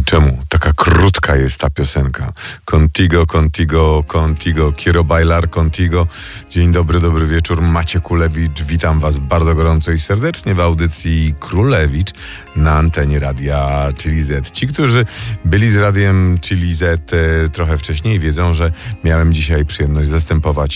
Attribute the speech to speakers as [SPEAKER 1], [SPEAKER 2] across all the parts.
[SPEAKER 1] I czemu taka krótka jest ta piosenka? Contigo, contigo, contigo, quiero bailar contigo. Dzień dobry, dobry wieczór. Maciek Kulewicz. Witam was bardzo gorąco i serdecznie w audycji Królewicz na antenie Radia Chili Z. Ci, którzy byli z Radiem Chili Z trochę wcześniej, wiedzą, że miałem dzisiaj przyjemność zastępować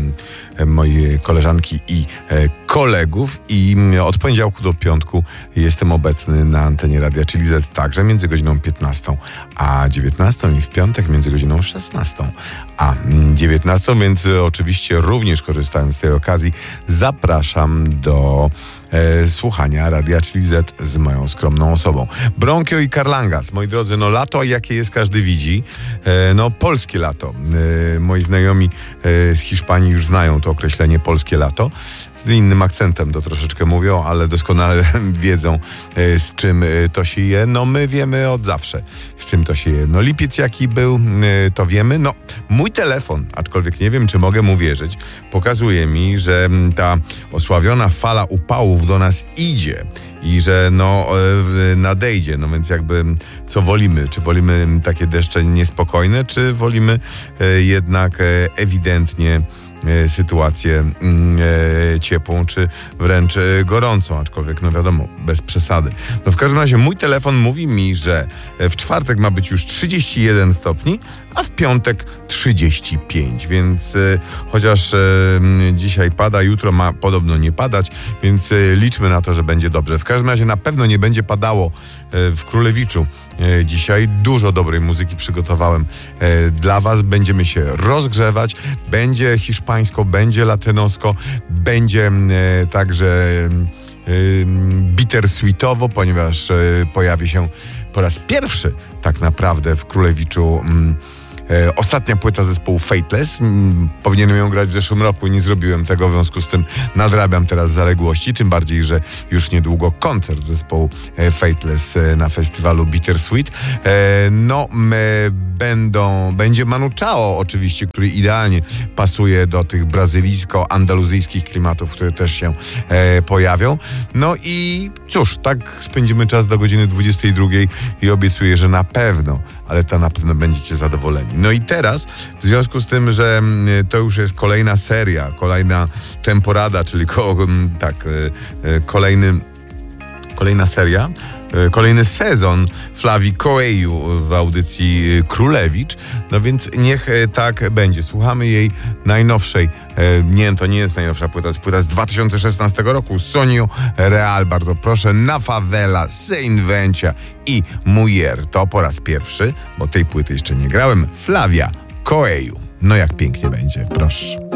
[SPEAKER 1] moje koleżanki i kolegów i od poniedziałku do piątku jestem obecny na antenie Radia Chili Z także między godziną 15 a 19 i w piątek między godziną 16 a 19, więc oczywiście również korzystając z tej okazji zapraszam do słuchania Radia Chili Z z moją skromną osobą. Bronkio i Carlangas, moi drodzy, no lato jakie jest każdy widzi, no polskie lato. Moi znajomi z Hiszpanii już znają to określenie polskie lato. Z innym akcentem to troszeczkę mówią, ale doskonale wiedzą, z czym to się je. No my wiemy od zawsze, z czym to się je. No lipiec jaki był, to wiemy. No mój telefon, aczkolwiek nie wiem, czy mogę mu wierzyć, pokazuje mi, że ta osławiona fala upałów do nas idzie i że nadejdzie. No więc jakby co wolimy? Czy wolimy takie deszcze niespokojne, czy wolimy jednak ewidentnie sytuację ciepłą, czy wręcz gorącą, aczkolwiek no wiadomo, bez przesady. No w każdym razie mój telefon mówi mi, że w czwartek ma być już 31 stopni, a w piątek 35, więc chociaż dzisiaj pada, jutro ma podobno nie padać, więc liczmy na to, że będzie dobrze. W każdym razie na pewno nie będzie padało w Królewiczu. Dzisiaj dużo dobrej muzyki przygotowałem dla was. Będziemy się rozgrzewać. Będzie hiszpańsko, będzie latynosko, będzie także bittersweetowo, ponieważ pojawi się po raz pierwszy tak naprawdę w Królewiczu ostatnia płyta zespołu Fateless. Powinienem ją grać w zeszłym roku i nie zrobiłem tego, w związku z tym nadrabiam teraz zaległości, tym bardziej, że już niedługo koncert zespołu Fateless na festiwalu Bittersweet. Będzie Manu Chao oczywiście, który idealnie pasuje do tych brazylijsko-andaluzyjskich klimatów, które też się pojawią. No i cóż, tak spędzimy czas do godziny 22 i obiecuję, że na pewno, ale to na pewno będziecie zadowoleni. No i teraz, w związku z tym, że to już jest kolejna seria, kolejna temporada, czyli kolejny sezon Flavii Coelho w audycji Królewicz, no więc niech tak będzie. Słuchamy jej najnowszej, to nie jest najnowsza płyta, to jest płyta z 2016 roku, Sonio Real, bardzo proszę, Na Favela, Se Inventia i Mujer. To po raz pierwszy, bo tej płyty jeszcze nie grałem, Flavia Coelho. No jak pięknie będzie, proszę.